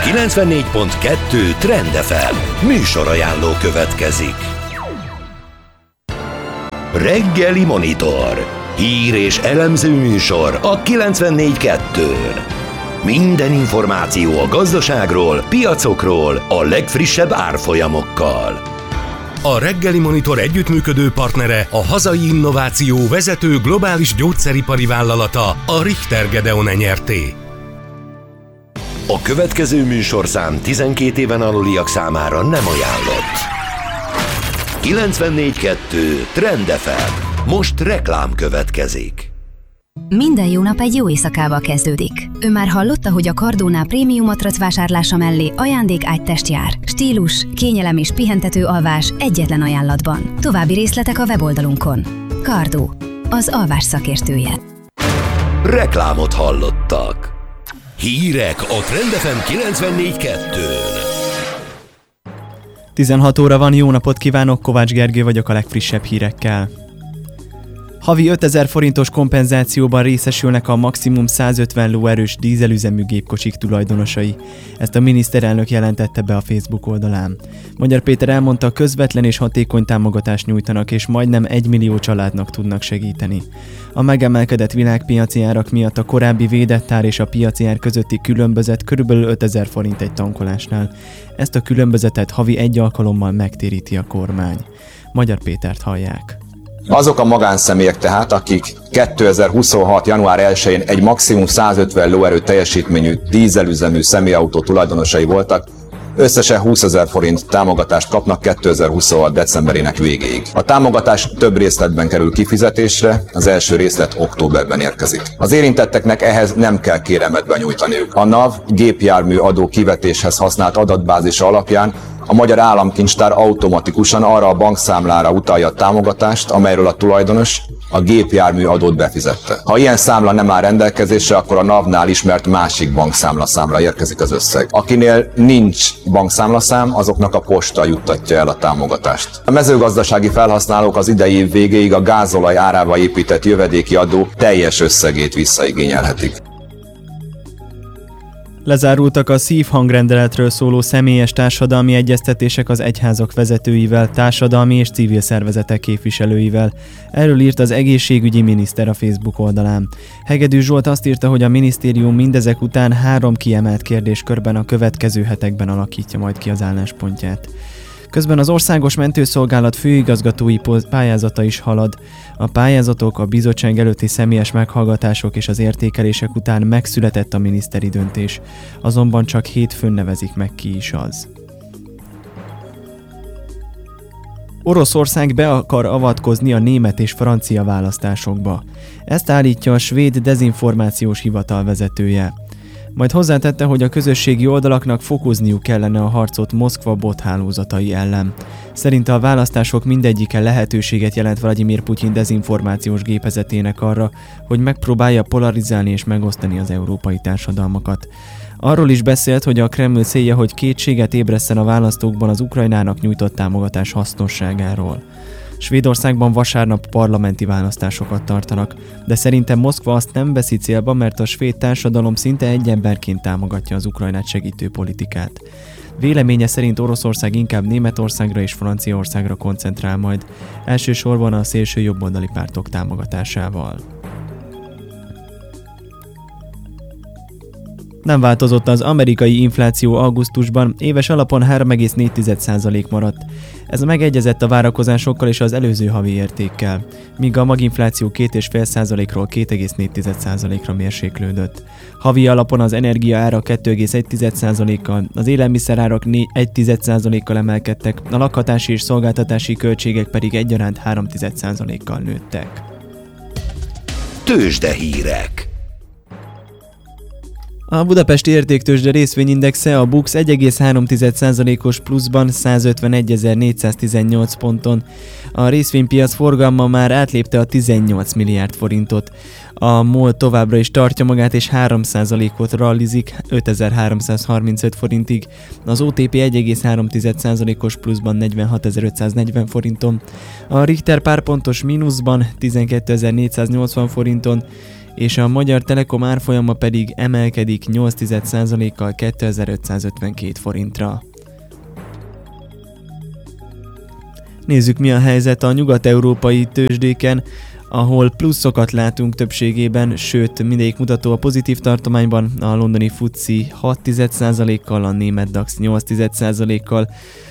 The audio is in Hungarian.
94.2 Trend FM műsorajánló következik. Reggeli Monitor. Hír és elemző műsor a 94.2-n. Minden információ a gazdaságról, piacokról, a legfrissebb árfolyamokkal. A Reggeli Monitor együttműködő partnere a hazai innováció vezető globális gyógyszeripari vállalata, a Richter Gedeon Nyrt. A következő műsorszám 12 éven aluliak számára nem ajánlott. 94.2 Trend FM. Most reklám következik. Minden jó nap egy jó éjszakával kezdődik. Ő már hallotta, hogy a Cardónál prémium matrac vásárlása mellé ajándékágytest jár. Stílus, kényelem és pihentető alvás egyetlen ajánlatban. További részletek a weboldalunkon. Cardó, az alvás szakértője. Reklámot hallottak. Hírek a Trend FM 94.2-n. 16 óra van, jó napot kívánok, Kovács Gergő vagyok a legfrissebb hírekkel. Havi 5000 forintos kompenzációban részesülnek a maximum 150 lóerős dízelüzemű gépkocsik tulajdonosai. Ezt a miniszterelnök jelentette be a Facebook oldalán. Magyar Péter elmondta, közvetlen és hatékony támogatást nyújtanak, és majdnem 1 millió családnak tudnak segíteni. A megemelkedett világpiaci árak miatt a korábbi védett ár és a piaci ár közötti különbözet kb. 5000 forint egy tankolásnál. Ezt a különbözetet havi egy alkalommal megtéríti a kormány. Magyar Pétert hallják. Azok a magánszemélyek tehát, akik 2026. január 1-én egy maximum 150 lóerő teljesítményű dízelüzemű személyautó tulajdonosai voltak, összesen 20 000 forint támogatást kapnak 2026. decemberének végéig. A támogatás több részletben kerül kifizetésre, az első részlet októberben érkezik. Az érintetteknek ehhez nem kell kéremet benyújtaniuk. A NAV gépjármű adó kivetéshez használt adatbázisa alapján a Magyar Államkincstár automatikusan arra a bankszámlára utalja a támogatást, amelyről a tulajdonos a gépjármű adót befizette. Ha ilyen számla nem áll rendelkezésre, akkor a NAV-nál ismert másik bankszámlaszámra érkezik az összeg. Akinél nincs bankszámlaszám, azoknak a posta juttatja el a támogatást. A mezőgazdasági felhasználók az idei év végéig a gázolaj árába épített jövedéki adó teljes összegét visszaigényelhetik. Lezárultak a szívhangrendeletről szóló személyes társadalmi egyeztetések az egyházak vezetőivel, társadalmi és civil szervezetek képviselőivel. Erről írt az egészségügyi miniszter a Facebook oldalán. Hegedű Zsolt azt írta, hogy a minisztérium mindezek után 3 kiemelt kérdéskörben a következő hetekben alakítja majd ki az álláspontját. Közben az Országos Mentőszolgálat főigazgatói pályázata is halad. A pályázatok, a bizottság előtti személyes meghallgatások és az értékelések után megszületett a miniszteri döntés, azonban csak hétfőn nevezik meg, ki is az. Oroszország be akar avatkozni a német és francia választásokba. Ezt állítja a svéd dezinformációs hivatal vezetője. Majd hozzátette, hogy a közösségi oldalaknak fokozniuk kellene a harcot Moszkva bothálózatai ellen. Szerinte a választások mindegyike lehetőséget jelent Vladimir Putyin dezinformációs gépezetének arra, hogy megpróbálja polarizálni és megosztani az európai társadalmakat. Arról is beszélt, hogy a Kreml célja, hogy kétséget ébresszen a választókban az Ukrajnának nyújtott támogatás hasznosságáról. Svédországban vasárnap parlamenti választásokat tartanak, de szerintem Moszkva azt nem veszi célba, mert a svéd társadalom szinte egy emberként támogatja az Ukrajnát segítő politikát. Véleménye szerint Oroszország inkább Németországra és Franciaországra koncentrál majd, elsősorban a szélső jobboldali pártok támogatásával. Nem változott az amerikai infláció augusztusban, éves alapon 3,4% maradt. Ez megegyezett a várakozásokkal és az előző havi értékkel, míg a maginfláció 2,5%-ról 2,4%-ra mérséklődött. Havi alapon az energia ára 2,1%-kal, az élelmiszer árak 1,1%-kal emelkedtek, a lakhatási és szolgáltatási költségek pedig egyaránt 3,1%-kal nőttek. Tőzsdehírek. A budapesti értéktőzsde részvényindexe, a BUX 1,3%-os pluszban 151.418 ponton. A részvénypiac forgalma már átlépte a 18 milliárd forintot. A MOL továbbra is tartja magát és 3%-ot rallizik 5335 forintig. Az OTP 1,3%-os pluszban 46.540 forinton. A Richter párpontos mínuszban 12.480 forinton, és a Magyar Telekom árfolyama pedig emelkedik 0,8%-kal 2552 forintra. Nézzük, mi a helyzet a nyugat-európai tőzsdéken, ahol pluszokat látunk többségében, sőt mindegyik mutató a pozitív tartományban, a londoni FTSE 6,1%-kal, a német DAX 8,1%-kal,